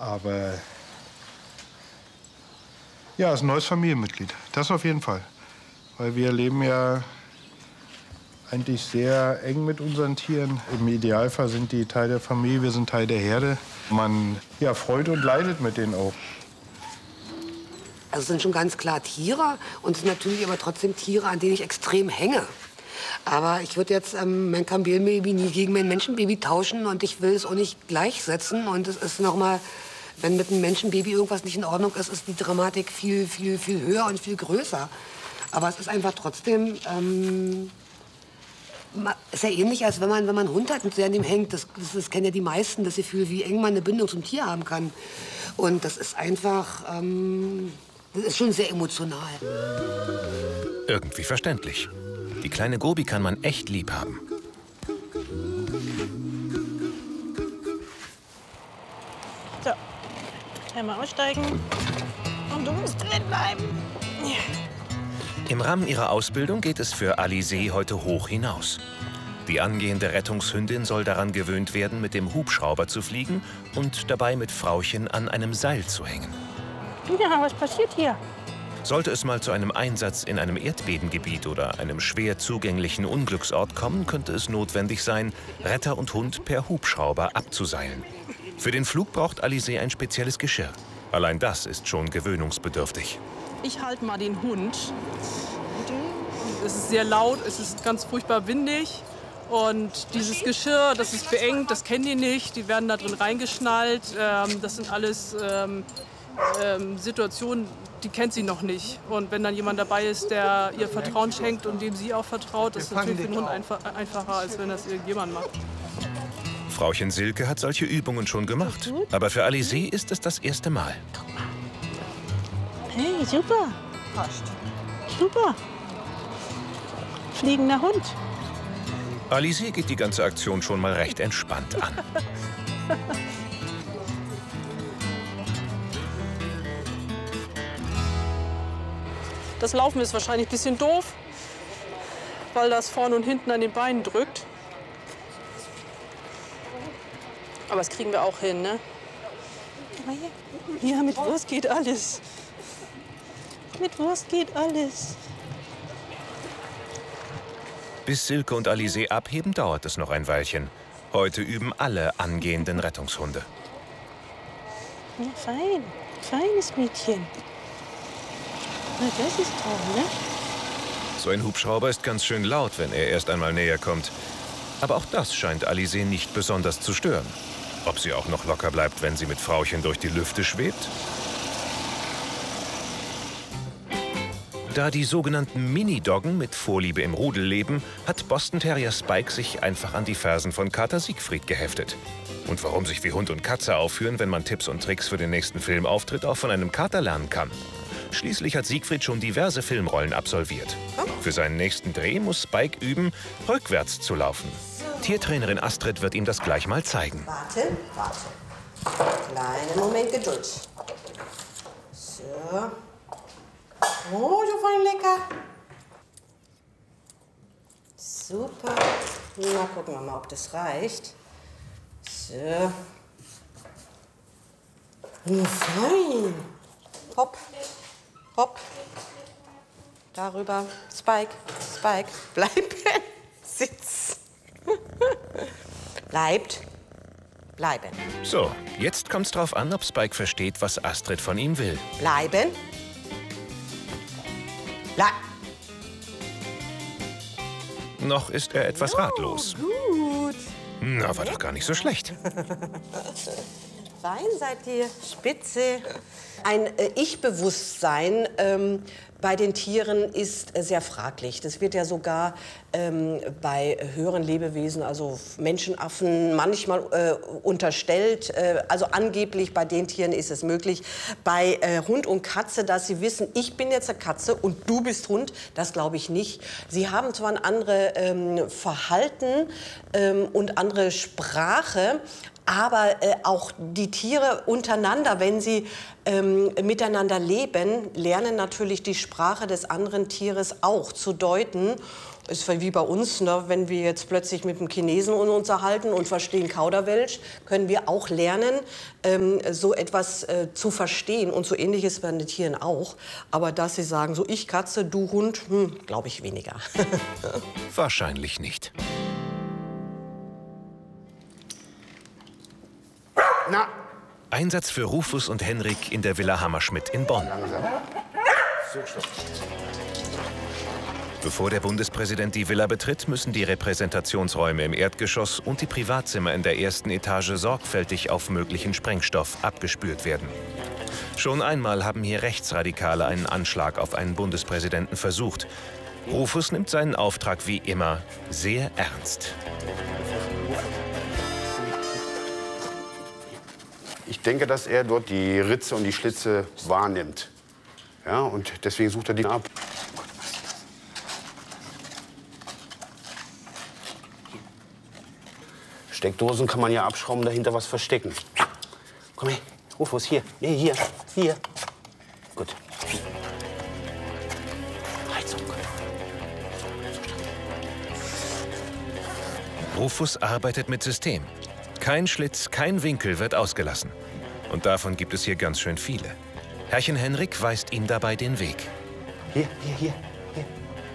Aber ja, es ist ein neues Familienmitglied. Das auf jeden Fall. Weil wir leben ja eigentlich sehr eng mit unseren Tieren. Im Idealfall sind die Teil der Familie, wir sind Teil der Herde. Man ja, freut und leidet mit denen auch. Also es sind schon ganz klar Tiere und es sind natürlich aber trotzdem Tiere, an denen ich extrem hänge. Aber ich würde jetzt mein Kamelbaby nie gegen mein Menschenbaby tauschen und ich will es auch nicht gleichsetzen. Und es ist noch mal, wenn mit einem Menschenbaby irgendwas nicht in Ordnung ist, ist die Dramatik viel, viel, viel höher und viel größer. Aber es ist einfach trotzdem, ist ja ähnlich, als wenn man einen Hund hat und sehr an dem hängt. Das kennen ja die meisten, das Gefühl, wie eng man eine Bindung zum Tier haben kann. Und das ist einfach, das ist schon sehr emotional. Irgendwie verständlich. Die kleine Gobi kann man echt lieb haben. So, einmal aussteigen. Und du musst drin bleiben. Ja. Im Rahmen ihrer Ausbildung geht es für Alizée heute hoch hinaus. Die angehende Rettungshündin soll daran gewöhnt werden, mit dem Hubschrauber zu fliegen und dabei mit Frauchen an einem Seil zu hängen. Ja, was passiert hier? Sollte es mal zu einem Einsatz in einem Erdbebengebiet oder einem schwer zugänglichen Unglücksort kommen, könnte es notwendig sein, Retter und Hund per Hubschrauber abzuseilen. Für den Flug braucht Alizée ein spezielles Geschirr. Allein das ist schon gewöhnungsbedürftig. Ich halte mal den Hund. Es ist sehr laut, es ist ganz furchtbar windig. Und dieses Geschirr, das ist beengt, das kennen die nicht. Die werden da drin reingeschnallt. Das sind alles Situationen, die kennt sie noch nicht. Und wenn dann jemand dabei ist, der ihr Vertrauen schenkt und dem sie auch vertraut, das ist natürlich für den Hund einfacher, als wenn das irgendjemand macht. Frauchen Silke hat solche Übungen schon gemacht. Aber für Alizée ist es das erste Mal. Hey, super. Passt. Super. Fliegender Hund. Alizée geht die ganze Aktion schon mal recht entspannt an. Das Laufen ist wahrscheinlich ein bisschen doof, weil das vorne und hinten an den Beinen drückt. Aber das kriegen wir auch hin, ne? Ja, mit Wurst geht alles. Mit Wurst geht alles. Bis Silke und Alizée abheben, dauert es noch ein Weilchen. Heute üben alle angehenden Rettungshunde. Ja, fein. Feines Mädchen. Na, das ist toll, ne? So ein Hubschrauber ist ganz schön laut, wenn er erst einmal näher kommt. Aber auch das scheint Alizée nicht besonders zu stören. Ob sie auch noch locker bleibt, wenn sie mit Frauchen durch die Lüfte schwebt? Da die sogenannten Mini-Doggen mit Vorliebe im Rudel leben, hat Boston Terrier Spike sich einfach an die Fersen von Kater Siegfried geheftet. Und warum sich wie Hund und Katze aufführen, wenn man Tipps und Tricks für den nächsten Filmauftritt auch von einem Kater lernen kann. Schließlich hat Siegfried schon diverse Filmrollen absolviert. Für seinen nächsten Dreh muss Spike üben, rückwärts zu laufen. Tiertrainerin Astrid wird ihm das gleich mal zeigen. Warte, warte. Kleinen Moment Geduld. So. Oh, so fein lecker. Super. Na, gucken wir mal, ob das reicht. So. Oh, fein. Hopp, hopp. Darüber. Spike, Spike. Bleiben. Sitz. Bleibt. Bleiben. So, jetzt kommt's drauf an, ob Spike versteht, was Astrid von ihm will. Bleiben. Noch ist er etwas ratlos. Gut. Na, war doch gar nicht so schlecht. Fein seid ihr, spitze. Ein Ich-Bewusstsein bei den Tieren ist sehr fraglich. Das wird ja sogar bei höheren Lebewesen, also Menschenaffen, manchmal unterstellt. Also angeblich bei den Tieren ist es möglich. Bei Hund und Katze, dass sie wissen, ich bin jetzt eine Katze und du bist Hund, das glaube ich nicht. Sie haben zwar ein anderes Verhalten und andere Sprache, Aber auch die Tiere untereinander, wenn sie miteinander leben, lernen natürlich die Sprache des anderen Tieres auch zu deuten. Ist wie bei uns, ne? Wenn wir jetzt plötzlich mit einem Chinesen uns unterhalten und verstehen Kauderwelsch, können wir auch lernen, so etwas zu verstehen. Und so ähnlich ist es bei den Tieren auch. Aber dass sie sagen, so ich Katze, du Hund, glaube ich weniger. Wahrscheinlich nicht. Na. Einsatz für Rufus und Henrik in der Villa Hammerschmidt in Bonn. Langsam. So, stopp. Bevor der Bundespräsident die Villa betritt, müssen die Repräsentationsräume im Erdgeschoss und die Privatzimmer in der ersten Etage sorgfältig auf möglichen Sprengstoff abgespürt werden. Schon einmal haben hier Rechtsradikale einen Anschlag auf einen Bundespräsidenten versucht. Rufus nimmt seinen Auftrag wie immer sehr ernst. Ich denke, dass er dort die Ritze und die Schlitze wahrnimmt. Ja, und deswegen sucht er die ab. Steckdosen kann man ja abschrauben, dahinter was verstecken. Komm her, Rufus, hier. Nee, hier. Gut. Heizung. Rufus arbeitet mit System. Kein Schlitz, kein Winkel wird ausgelassen. Und davon gibt es hier ganz schön viele. Herrchen Henrik weist ihm dabei den Weg. Hier.